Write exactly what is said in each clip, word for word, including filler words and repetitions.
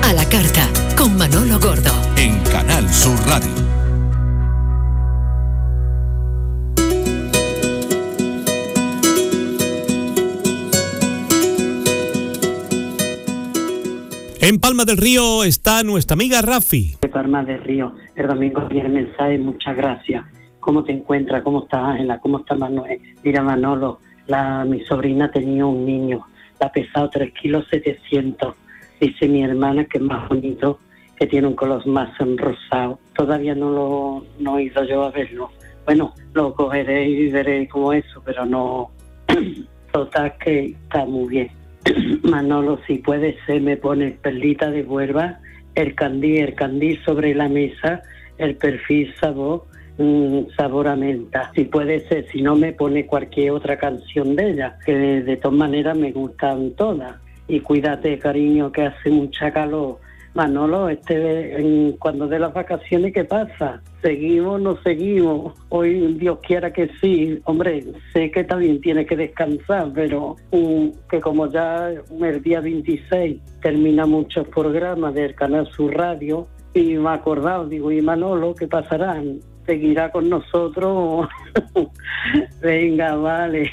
A la carta, con Manolo Gordo. En Canal Sur Radio. En Palma del Río está nuestra amiga Rafi. De Palma del Río, el domingo viene el mensaje, muchas gracias. ¿Cómo te encuentras? ¿Cómo está Ángela? ¿Cómo está Manuel? Mira, Manolo, la, mi sobrina tenía un niño, la ha pesado tres kilos setecientos. Dice mi hermana que es más bonito, que tiene un color más rosado. Todavía no lo no he ido yo a verlo. Bueno, lo cogeré y veré cómo es eso, pero no... Total que está muy bien. Manolo, si puede ser, me pone perlita de Huelva, el candí, el candí sobre la mesa, el perfil sabor, mmm, sabor a menta. Si puede ser, si no me pone cualquier otra canción de ella, que de, de todas maneras me gustan todas. Y cuídate, cariño, que hace mucha calor. Manolo, este, en, cuando de las vacaciones, ¿qué pasa? ¿Seguimos o no seguimos? Hoy Dios quiera que sí. Hombre, sé que también tiene que descansar, pero um, que como ya el día veintiséis termina muchos programas del Canal Sur Radio, y me he acordado, digo, ¿y Manolo qué pasará? ¿Seguirá con nosotros? Venga, vale.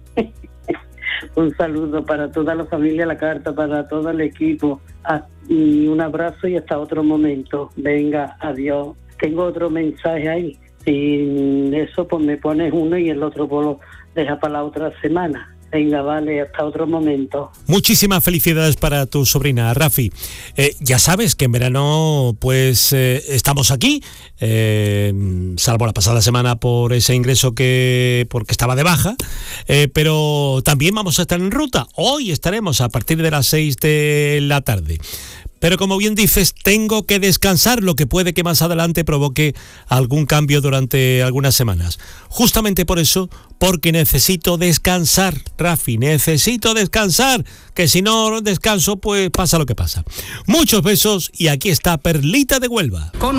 Un saludo para toda la familia La Carta, para todo el equipo, y un abrazo y hasta otro momento. Venga, adiós. Tengo otro mensaje ahí. Si eso, pues me pones uno y el otro pues lo deja para la otra semana. Venga, vale, hasta otro momento. Muchísimas felicidades para tu sobrina, Rafi. Eh, ya sabes que en verano, pues, eh, estamos aquí, eh, salvo la pasada semana por ese ingreso que, porque estaba de baja, eh, pero también vamos a estar en ruta. Hoy estaremos a partir de las seis de la tarde. Pero como bien dices, tengo que descansar, lo que puede que más adelante provoque algún cambio durante algunas semanas. Justamente por eso, porque necesito descansar, Rafi, necesito descansar, que si no descanso, pues pasa lo que pasa. Muchos besos y aquí está Perlita de Huelva. Con